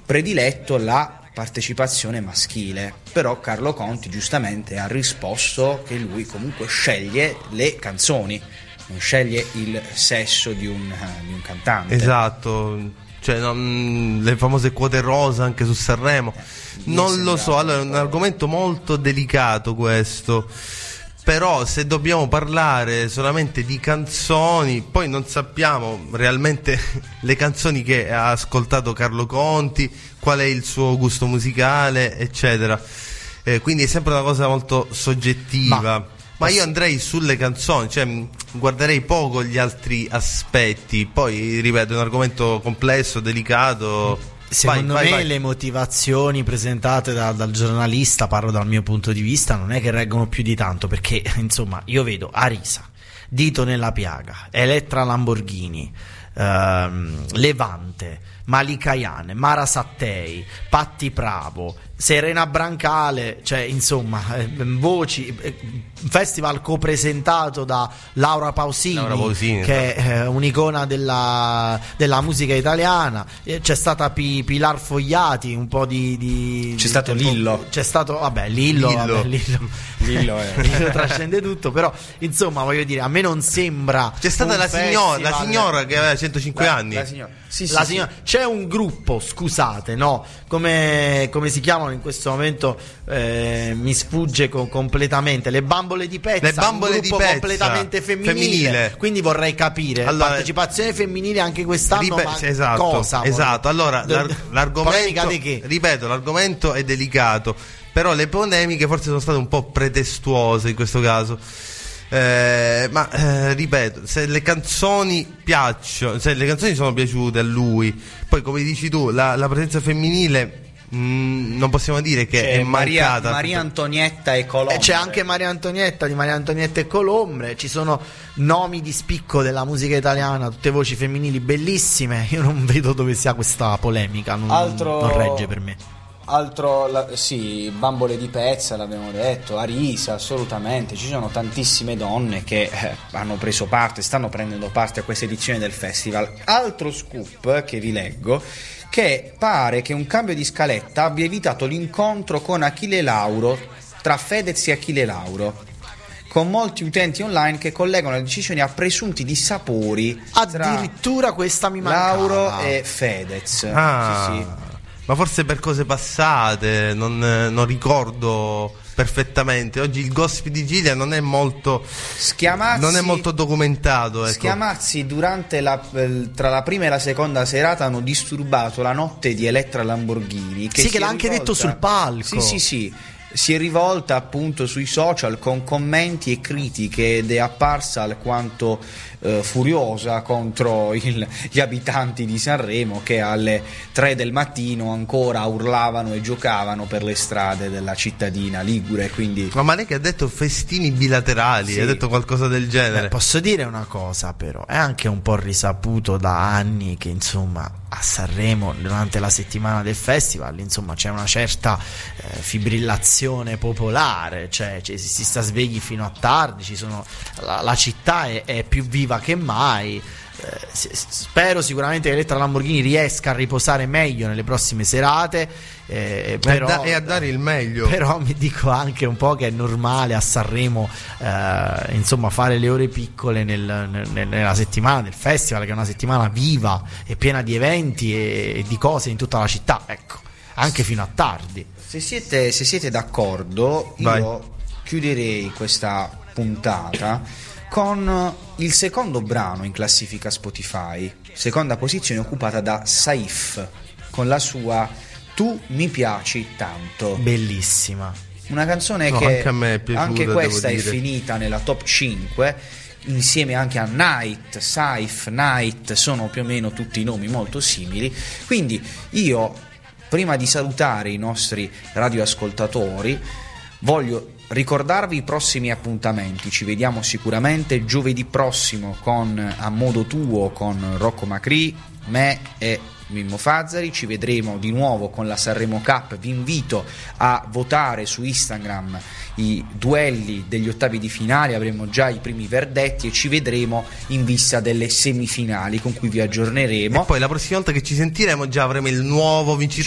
prediletto la partecipazione maschile, però Carlo Conti giustamente ha risposto che lui comunque sceglie le canzoni, non sceglie il sesso di un cantante. Esatto, cioè le famose quote rosa anche su Sanremo, non lo so, allora è un argomento molto delicato questo. Però se dobbiamo parlare solamente di canzoni, poi non sappiamo realmente le canzoni che ha ascoltato Carlo Conti, qual è il suo gusto musicale, eccetera. Quindi è sempre una cosa molto soggettiva. Ma io andrei sulle canzoni, cioè guarderei poco gli altri aspetti. Poi, ripeto, è un argomento complesso, delicato. Secondo me le motivazioni presentate dal giornalista, parlo dal mio punto di vista, non è che reggono più di tanto, perché insomma io vedo Arisa, Dito nella piaga, Elettra Lamborghini, Levante, Malika Ayane, Mara Sattei, Patti Bravo, Serena Brancale, cioè insomma voci, festival copresentato da Laura Pausini, che è un'icona della musica italiana. C'è stata Pilar Fogliati, un po' di c'è stato Lillo, c'è stato Lillo trascende tutto, però insomma voglio dire, a me non sembra. C'è stata la signora che aveva 105 anni. La signora. C'è un gruppo, scusate, no? Come si chiamano in questo momento? Mi sfugge completamente. Le Bambole di Pezza. Un gruppo completamente femminile. Quindi vorrei capire, allora, partecipazione femminile anche quest'anno. Esatto. Allora l'argomento, di che? Ripeto, l'argomento è delicato, però le polemiche forse sono state un po' pretestuose in questo caso. Ripeto, se le canzoni piacciono, se le canzoni sono piaciute a lui, poi come dici tu, la presenza femminile non possiamo dire che c'è è mancata. Maria Antonietta e Colombre. C'è anche Maria Antonietta e Colombre. Ci sono nomi di spicco della musica italiana, tutte voci femminili bellissime. Io non vedo dove sia questa polemica, non regge per me. Bambole di Pezza l'abbiamo detto, Arisa, assolutamente, ci sono tantissime donne che hanno preso parte, stanno prendendo parte a questa edizione del festival. Altro scoop che vi leggo, che pare che un cambio di scaletta abbia evitato l'incontro con Achille Lauro, tra Fedez e Achille Lauro, con molti utenti online che collegano le decisioni a presunti dissapori addirittura questa mi mancava, Lauro e Fedez. Sì. Ma forse per cose passate, non ricordo perfettamente. Oggi il gossip di Gilia non è molto documentato, ecco. Schiamazzi durante tra la prima e la seconda serata hanno disturbato la notte di Elettra Lamborghini, che l'ha anche detto sul palco. Sì. Si è rivolta appunto sui social con commenti e critiche ed è apparsa alquanto furiosa contro gli abitanti di Sanremo, che alle 3 del mattino ancora urlavano e giocavano per le strade della cittadina ligure. Quindi... Ma lei che ha detto festini bilaterali, ha detto qualcosa del genere. Posso dire una cosa, però è anche un po' risaputo da anni che insomma a Sanremo durante la settimana del festival insomma c'è una certa fibrillazione popolare, cioè si sta svegli fino a tardi, la città è più viva che mai. Spero sicuramente che Elettra Lamborghini riesca a riposare meglio nelle prossime serate, però, e a dare il meglio. Però mi dico anche un po' che è normale a Sanremo insomma fare le ore piccole nella settimana del festival, che è una settimana viva e piena di eventi e di cose in tutta la città, ecco, anche fino a tardi. Se siete d'accordo, io chiuderei questa puntata con il secondo brano in classifica Spotify, seconda posizione occupata da Saif con la sua Tu mi piaci tanto. Bellissima, una canzone che anche a me è piaciuta, anche questa è finita nella top 5 insieme anche a Night. Saif, Night sono più o meno tutti nomi molto simili, quindi io, prima di salutare i nostri radioascoltatori, voglio ricordarvi i prossimi appuntamenti. Ci vediamo sicuramente giovedì prossimo con A Modo Tuo con Rocco Macri, me e Mimmo Fazzari. Ci vedremo di nuovo con la Sanremo Cup. Vi invito a votare su Instagram i duelli degli ottavi di finale, avremo già i primi verdetti e ci vedremo in vista delle semifinali con cui vi aggiorneremo. E poi la prossima volta che ci sentiremo già avremo il nuovo vincitore